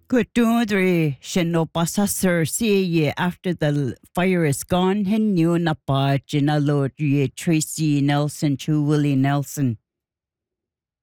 Kutudri Shinopasasur see after the fire is gone, Henu Napa Jinalo Tracy Nelson Chu Willie Nelson.